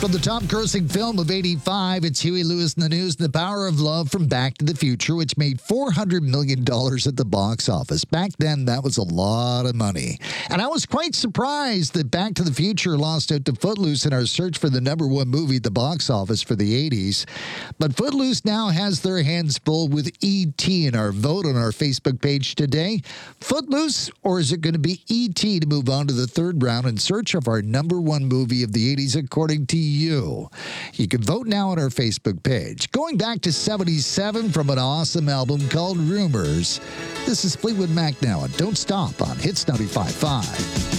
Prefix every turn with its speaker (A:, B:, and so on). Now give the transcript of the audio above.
A: From the top-grossing film of '85, it's Huey Lewis in the News, The Power of Love from Back to the Future, which made $400 million at the box office. Back then, that was a lot of money. And I was quite surprised that Back to the Future lost out to Footloose in our search for the number one movie at the box office for the '80s. But Footloose now has their hands full with E.T. in our vote on our Facebook page today. Footloose, or is it going to be E.T. to move on to the third round in search of our number one movie of the '80s according to you? You can vote now on our Facebook page. Going back to '77 from an awesome album called Rumors, this is Fleetwood Mac now, and Don't Stop on Hits 95.5.